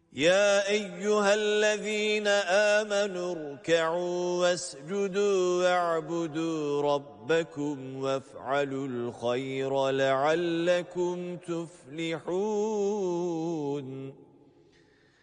يا أيها الذين آمنوا اركعوا واسجدوا واعبدوا ربكم وافعلوا الخير لعلكم تفلحون